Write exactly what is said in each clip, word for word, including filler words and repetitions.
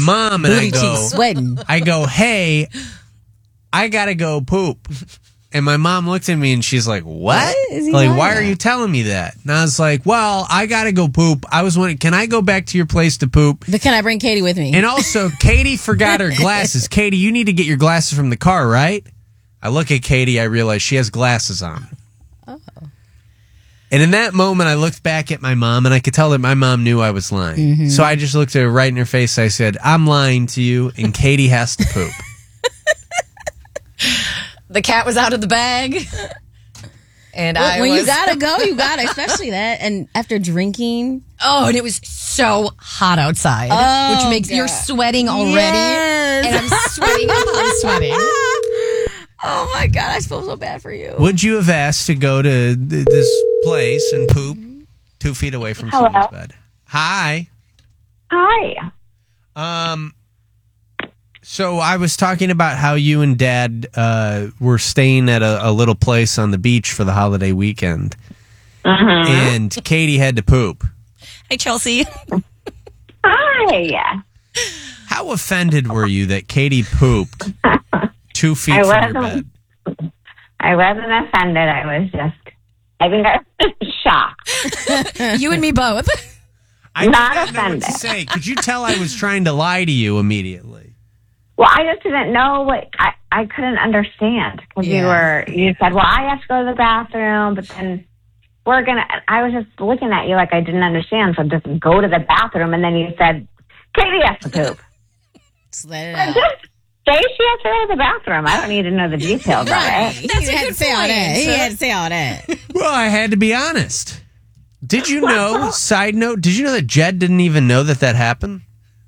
mom and Booty I go, cheeks sweating. I go, hey, I gotta go poop. And my mom looked at me and she's like, what? What is he Like, like why that? are you telling me that? And I was like, well, I gotta go poop. I was wondering, can I go back to your place to poop? But can I bring Katie with me? And also, Katie forgot her glasses. Katie, you need to get your glasses from the car, right? I look at Katie, I realize she has glasses on. Oh. And in that moment, I looked back at my mom, and I could tell that my mom knew I was lying. Mm-hmm. So I just looked at her right in her face. I said, I'm lying to you, and Katie has to poop. The cat was out of the bag. And I when was... you gotta go, you gotta, especially that. And after drinking. Oh, and it was so hot outside, Oh, which makes God. you're sweating already. Yes. And I'm sweating upon sweating. Oh my God, I feel so bad for you. Would you have asked to go to th- this place and poop two feet away from Hello. someone's bed? Hi. Hi. Um. So I was talking about how you and Dad uh, were staying at a, a little place on the beach for the holiday weekend, Uh-huh. and Katie had to poop. Hi, Chelsea. Hi. How offended were you that Katie pooped two feet I from your wasn't- bed? I wasn't offended. I was just, I think I was shocked. You and me both. I Not didn't know what to offended. say. Could you tell I was trying to lie to you immediately? Well, I just didn't know what, I, I couldn't understand because you Yeah. were, you said, well, I have to go to the bathroom, but then we're going to, I was just looking at you like I didn't understand. So just go to the bathroom. And then you said, Katie has to poop. Just let it And out. just say she has to go to the bathroom. I don't need to know the details of it. He That's a had good to say all point. that. He had to say all that. Well, I had to be honest. Did you know, side note, did you know that Jed didn't even know that that happened?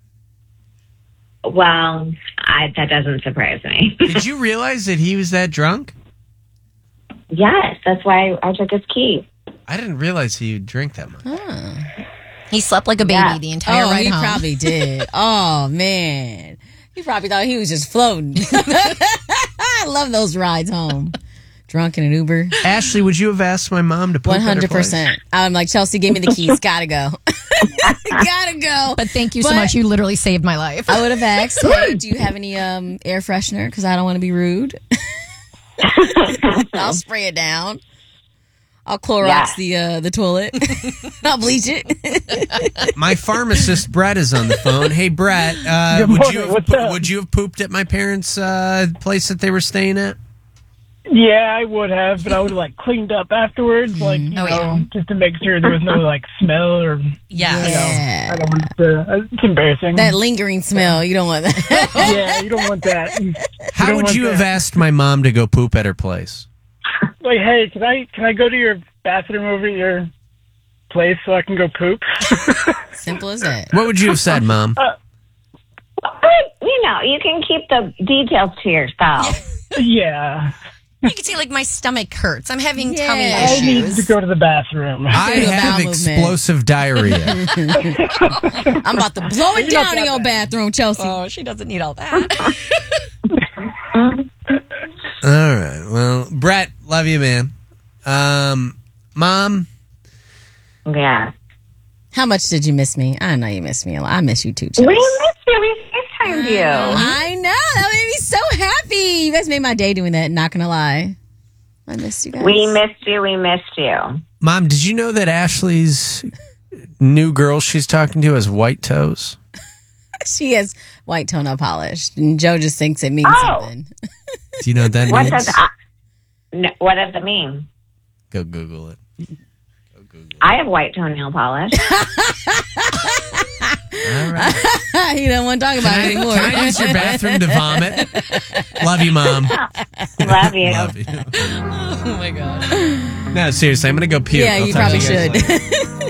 Well, I, that doesn't surprise me. Did you realize that he was that drunk? Yes, that's why I took his key. I didn't realize he would drink that much. He slept like a baby Yeah. the entire Oh, ride he home. probably did. Oh, man. He probably thought he was just floating. I love those rides home. Drunk in an Uber. Ashley, would you have asked my mom to poop one at her hundred place? percent. I'm like, Chelsea, give me the keys. Gotta go. Gotta go. But thank you so But- much. You literally saved my life. I would have asked, hey, do you have any um, air freshener? Because I don't want to be rude. I'll spray it down. I'll Clorox Yeah. the uh, the toilet. I'll bleach it. My pharmacist Brett is on the phone. Hey Brett, uh, Good would morning. you have, What's up? would you have pooped at my parents' uh, place that they were staying at? Yeah, I would have, but I would have like cleaned up afterwards, like you Oh, know, yeah. just to make sure there was no like smell or Yes. Yeah. I don't want it to. uh, It's embarrassing. That lingering smell. You don't want that. yeah, you don't want that. You How don't would want you have that. asked my mom to go poop at her place? Like, hey, can I can I go to your bathroom over at your place so I can go poop? Simple as that. What would you have said, Mom? But, you know, you can keep the details to yourself. yeah, You can see, like, my stomach hurts. I'm having Yeah. tummy I need to issues. go to the bathroom. I do a have bowel movement. explosive diarrhea. I'm about to blow it You're down not that in your bad. bathroom, Chelsea. Oh, she doesn't need all that. All right. Well, Brett, love you, man. Um, Mom, Yeah. How much did you miss me? I know you miss me a lot. I miss you too, We Chelsea. missed you. We FaceTimed you. I know. That made me so happy. You guys made my day doing that, not gonna lie. I missed you guys. We missed you. We missed you. Mom, did you know that Ashley's new girl she's talking to has white toes? She has white toenail polish, and Joe just thinks it means Oh. something. Do you know what that What means? does uh, no, what does it mean? Go Google it. I have white toenail polish. All right. He don't want to talk about Can it I, anymore. can I use your bathroom to vomit? Love you, Mom. Love you. Love you. Oh, my God. No, seriously, I'm going to go puke. Yeah, I'll you talk to probably guys should. later.